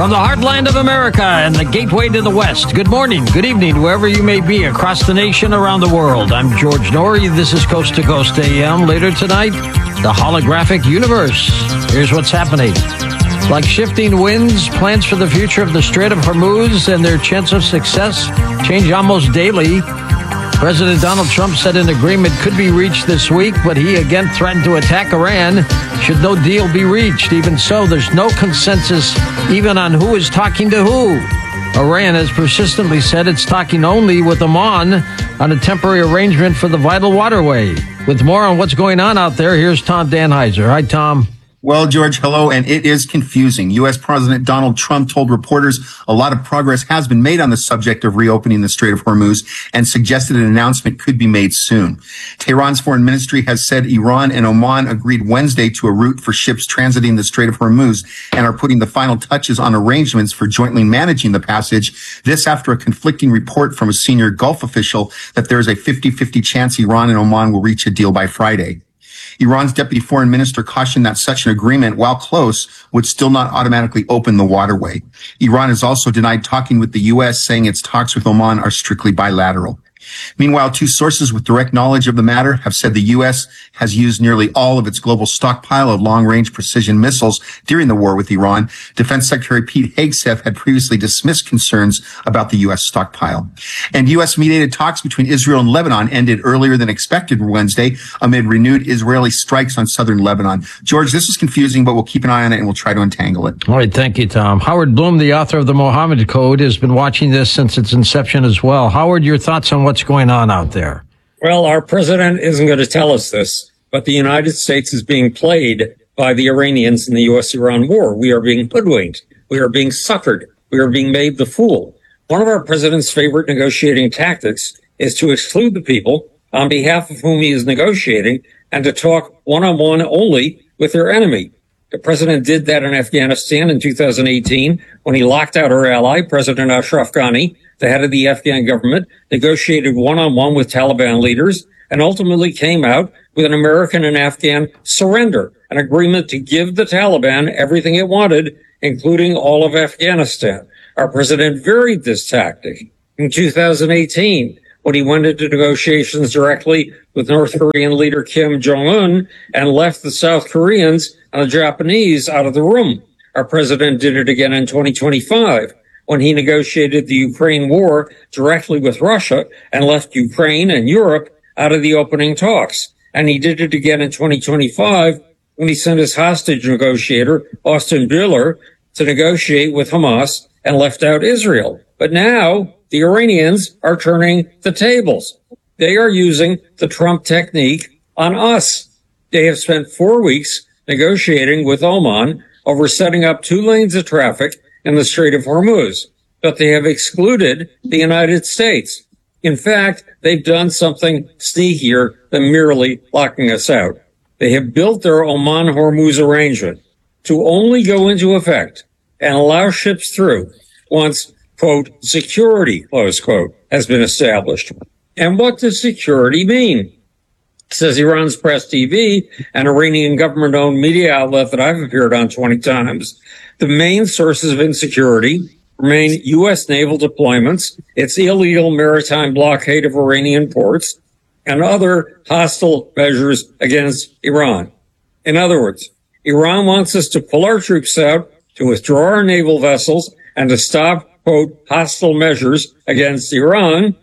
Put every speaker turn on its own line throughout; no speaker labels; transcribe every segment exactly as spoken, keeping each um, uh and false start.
From the heartland of America and the gateway to the West, good morning, good evening, wherever you may be across the nation, around the world. I'm George Noory. This is Coast to Coast A M. Later tonight, the holographic universe. Here's what's happening. Like shifting winds, plans for the future of the Strait of Hormuz and their chance of success change almost daily. President Donald Trump said an agreement could be reached this week, but he again threatened to attack Iran should no deal be reached. Even so, there's no consensus even on who is talking to who. Iran has persistently said it's talking only with Oman on a temporary arrangement for the vital waterway. With more on what's going on out there, here's Tom Danheiser. Hi, Tom.
Well, George, hello, and it is confusing. U S. President Donald Trump told reporters a lot of progress has been made on the subject of reopening the Strait of Hormuz and suggested an announcement could be made soon. Tehran's foreign ministry has said Iran and Oman agreed Wednesday to a route for ships transiting the Strait of Hormuz and are putting the final touches on arrangements for jointly managing the passage. This after a conflicting report from a senior Gulf official that there is a fifty-fifty chance Iran and Oman will reach a deal by Friday. Iran's deputy foreign minister cautioned that such an agreement, while close, would still not automatically open the waterway. Iran has also denied talking with the U S, saying its talks with Oman are strictly bilateral. Meanwhile, two sources with direct knowledge of the matter have said the U S has used nearly all of its global stockpile of long-range precision missiles during the war with Iran. Defense Secretary Pete Hegseth had previously dismissed concerns about the U S stockpile. And U S-mediated talks between Israel and Lebanon ended earlier than expected Wednesday amid renewed Israeli strikes on southern Lebanon. George, this is confusing, but we'll keep an eye on it and we'll try to untangle it.
All right, thank you, Tom. Howard Bloom, the author of the Mohammed Code, has been watching this since its inception as well. Howard, your thoughts on what's going on out there?
Well, our president isn't going to tell us this, but the United States is being played by the Iranians in the U S Iran war. We are being hoodwinked. We are being suckered. We are being made the fool. One of our president's favorite negotiating tactics is to exclude the people on behalf of whom he is negotiating and to talk one-on-one only with their enemy. The president did that in Afghanistan in two thousand eighteen when he locked out our ally, President Ashraf Ghani, the head of the Afghan government, negotiated one-on-one with Taliban leaders, and ultimately came out with an American and Afghan surrender, an agreement to give the Taliban everything it wanted, including all of Afghanistan. Our president varied this tactic in two thousand eighteen when he went into negotiations directly with North Korean leader Kim Jong-un and left the South Koreans and the Japanese out of the room. Our president did it again in twenty twenty-five when he negotiated the Ukraine war directly with Russia and left Ukraine and Europe out of the opening talks. And he did it again in twenty twenty-five when he sent his hostage negotiator, Austin Butler, to negotiate with Hamas and left out Israel. But now the Iranians are turning the tables. They are using the Trump technique on us. They have spent four weeks negotiating with Oman over setting up two lanes of traffic in the Strait of Hormuz, but they have excluded the United States. In fact, they've done something sneakier than merely locking us out. They have built their Oman-Hormuz arrangement to only go into effect and allow ships through once, quote, security, close quote, has been established. And what does security mean? Says Iran's Press T V, an Iranian government-owned media outlet that I've appeared on twenty times. The main sources of insecurity remain U S naval deployments, its illegal maritime blockade of Iranian ports, and other hostile measures against Iran. In other words, Iran wants us to pull our troops out, to withdraw our naval vessels, and to stop, quote, hostile measures against Iran,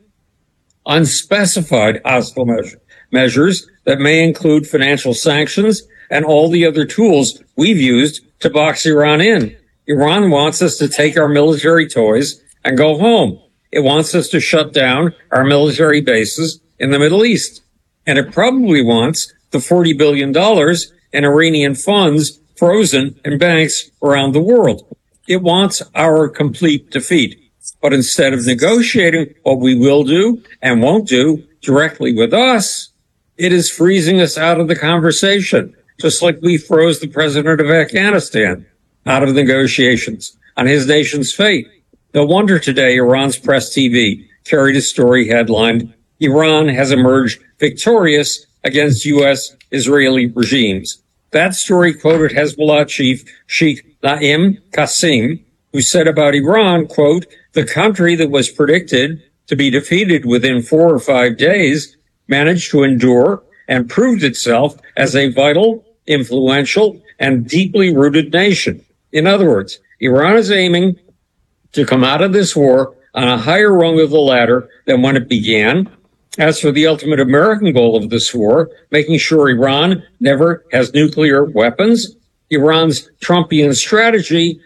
unspecified hostile measures. measures that may include financial sanctions and all the other tools we've used to box Iran in. Iran wants us to take our military toys and go home. It wants us to shut down our military bases in the Middle East. And it probably wants the forty billion dollars in Iranian funds frozen in banks around the world. It wants our complete defeat. But instead of negotiating what we will do and won't do directly with us, it is freezing us out of the conversation, just like we froze the president of Afghanistan out of negotiations on his nation's fate. No wonder today Iran's Press T V carried a story headlined, Iran has emerged victorious against U S-Israeli regimes. That story quoted Hezbollah chief Sheikh Naim Qassem, who said about Iran, quote, the country that was predicted to be defeated within four or five days managed to endure and proved itself as a vital, influential, and deeply rooted nation. In other words, Iran is aiming to come out of this war on a higher rung of the ladder than when it began. As for the ultimate American goal of this war, making sure Iran never has nuclear weapons, Iran's Trumpian strategy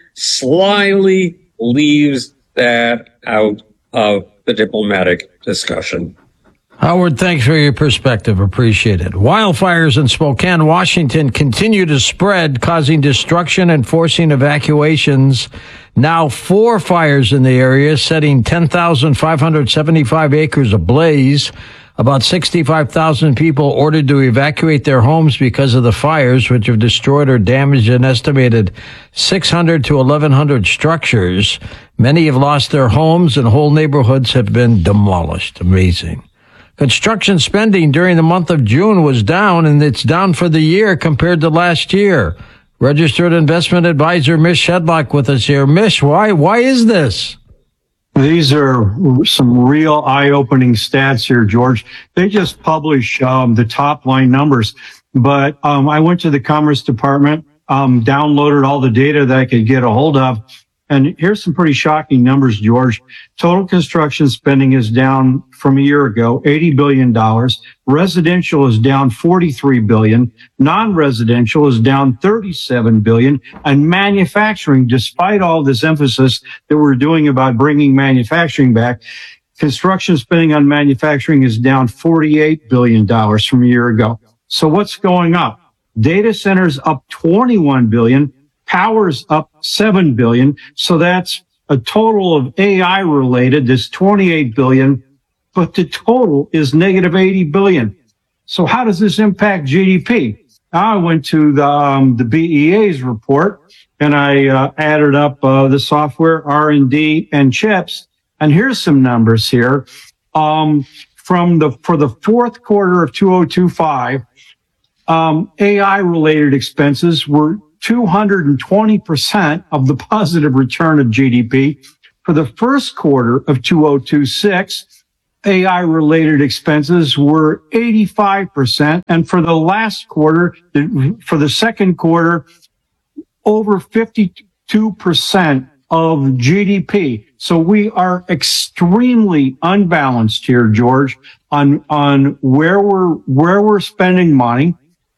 slyly leaves that out of the diplomatic discussion.
Howard, thanks for your perspective. Appreciate it. Wildfires in Spokane, Washington continue to spread, causing destruction and forcing evacuations. Now four fires in the area, setting ten thousand five hundred seventy-five acres ablaze. About sixty-five thousand people ordered to evacuate their homes because of the fires, which have destroyed or damaged an estimated six hundred to eleven hundred structures. Many have lost their homes and whole neighborhoods have been demolished. Amazing. Construction spending during the month of June was down, and it's down for the year compared to last year. Registered investment advisor Mish Shedlock with us here. Mish, why why is this?
These are some real eye-opening stats here, George. They just publish um, the top-line numbers, but um, I went to the Commerce Department, um, downloaded all the data that I could get a hold of, and here's some pretty shocking numbers, George. Total construction spending is down from a year ago, eighty billion dollars. Residential is down forty-three billion dollars. Non-residential is down thirty-seven billion dollars. And manufacturing, despite all this emphasis that we're doing about bringing manufacturing back, construction spending on manufacturing is down forty-eight billion dollars from a year ago. So what's going up? Data centers up twenty-one billion dollars. Power's up seven billion dollars. So that's a total of A I related, this twenty-eight billion dollars, but the total is negative eighty billion dollars. So how does this impact G D P? I went to the, um, the B E A's report and I uh, added up uh, the software, R and D, and chips. And here's some numbers here. Um, from the, for the fourth quarter of two thousand twenty-five, um, A I related expenses were two hundred twenty percent of the positive return of G D P. For the first quarter of two thousand twenty-six, A I-related expenses were eighty-five percent. And for the last quarter, for the second quarter, over fifty-two percent of G D P. So we are extremely unbalanced here, George, on, on where we're, where we're spending money.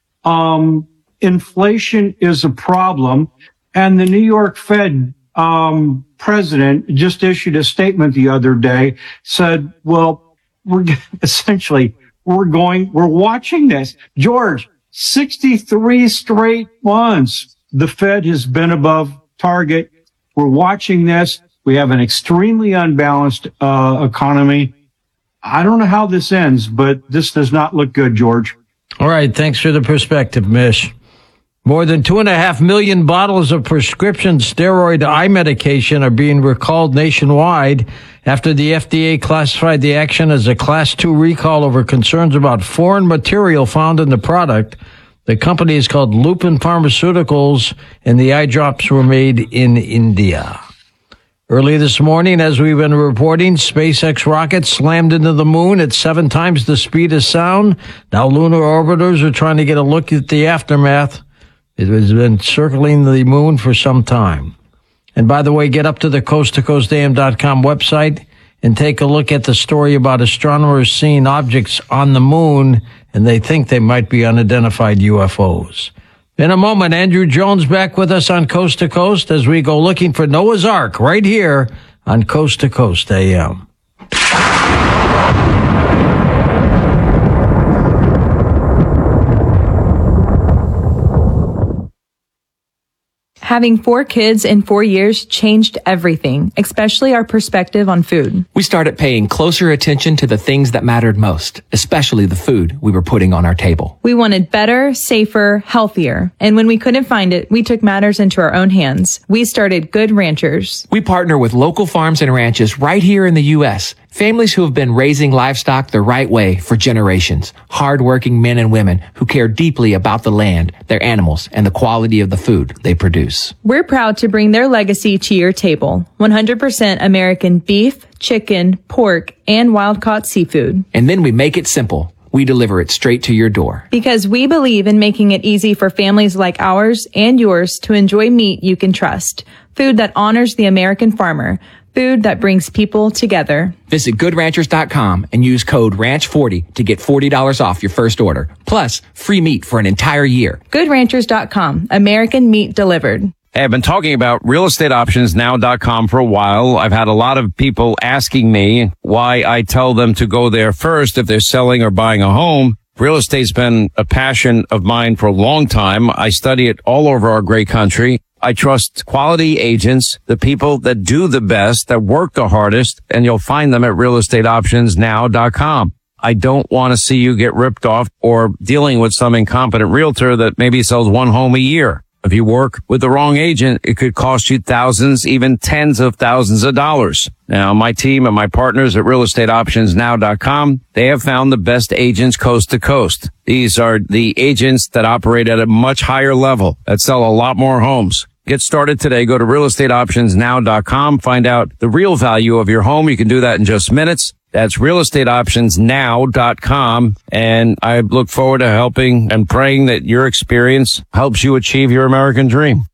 Um, Inflation is a problem, and the New York Fed um, president just issued a statement the other day, said, well, we're essentially, we're going, we're watching this. George, sixty-three straight months, the Fed has been above target. We're watching this. We have an extremely unbalanced uh, economy. I don't know how this ends, but this does not look good, George.
All right, thanks for the perspective, Mish. More than two and a half million bottles of prescription steroid eye medication are being recalled nationwide after the F D A classified the action as a class two recall over concerns about foreign material found in the product. The company is called Lupin Pharmaceuticals, and the eye drops were made in India. Early this morning, as we've been reporting, SpaceX rockets slammed into the moon at seven times the speed of sound. Now lunar orbiters are trying to get a look at the aftermath. It has been circling the moon for some time. And by the way, get up to the coast to coast A M dot com website and take a look at the story about astronomers seeing objects on the moon, and they think they might be unidentified U F Os. In a moment, Andrew Jones back with us on Coast to Coast as we go looking for Noah's Ark right here on Coast to Coast A M.
Having four kids in four years changed everything, especially our perspective on food.
We started paying closer attention to the things that mattered most, especially the food we were putting on our table.
We wanted better, safer, healthier. And when we couldn't find it, we took matters into our own hands. We started Good Ranchers.
We partner with local farms and ranches right here in the U S Families who have been raising livestock the right way for generations. Hardworking men and women who care deeply about the land, their animals, and the quality of the food they produce.
We're proud to bring their legacy to your table. one hundred percent American beef, chicken, pork, and wild-caught seafood.
And then we make it simple. We deliver it straight to your door.
Because we believe in making it easy for families like ours and yours to enjoy meat you can trust. Food that honors the American farmer. Food that brings people together.
Visit good ranchers dot com and use code ranch forty to get forty dollars off your first order. Plus, free meat for an entire year.
good ranchers dot com. American meat delivered.
Hey, I've been talking about real estate options now dot com for a while. I've had a lot of people asking me why I tell them to go there first if they're selling or buying a home. Real estate's been a passion of mine for a long time. I study it all over our great country. I trust quality agents, the people that do the best, that work the hardest, and you'll find them at real estate options now dot com. I don't want to see you get ripped off or dealing with some incompetent realtor that maybe sells one home a year. If you work with the wrong agent, it could cost you thousands, even tens of thousands of dollars. Now, my team and my partners at real estate options now dot com, they have found the best agents coast to coast. These are the agents that operate at a much higher level, that sell a lot more homes. Get started today. Go to real estate options now dot com. Find out the real value of your home. You can do that in just minutes. That's real estate options now dot com. And I look forward to helping and praying that your experience helps you achieve your American dream.